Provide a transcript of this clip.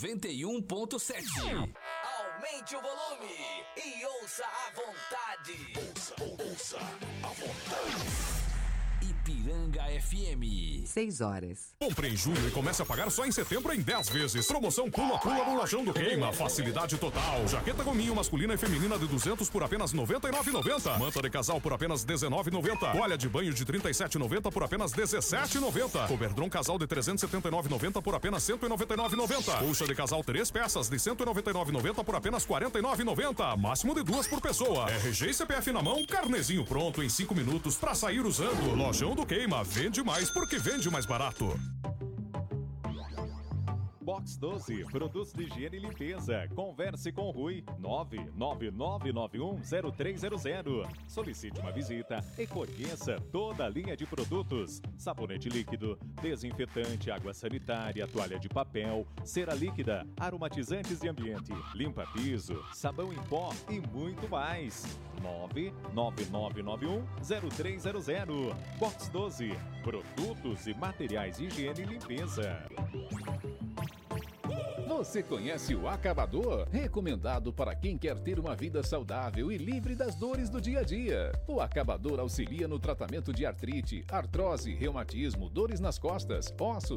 91.7. Aumente o volume e ouça à vontade. Ouça à vontade. Ipiranga FM. 6 horas. Compre em julho e comece a pagar só em setembro em 10 vezes. Promoção Pula-Pula no Lojão do Queima. Facilidade total. Jaqueta gominho masculina e feminina de 200 por apenas R$ 99,90. Manta de casal por apenas R$ 19,90. Toalha de banho de R$ 37,90 por apenas R$ 17,90. Coberdron casal de R$ 379,90 por apenas R$ 199,90. Colcha de casal 3 peças de R$ 199,90 por apenas R$ 49,90. Máximo de 2 por pessoa. RG e CPF na mão, carnezinho pronto em 5 minutos pra sair usando. Lojão do Queima. Vende mais porque vende mais barato. Box 12, produtos de higiene e limpeza. Converse com o Rui, 999910300. Solicite uma visita e conheça toda a linha de produtos. Sabonete líquido, desinfetante, água sanitária, toalha de papel, cera líquida, aromatizantes de ambiente, limpa piso, sabão em pó e muito mais. 999910300. Box 12, produtos e materiais de higiene e limpeza. Você conhece o Acabador? Recomendado para quem quer ter uma vida saudável e livre das dores do dia a dia. O Acabador auxilia no tratamento de artrite, artrose, reumatismo, dores nas costas, ossos,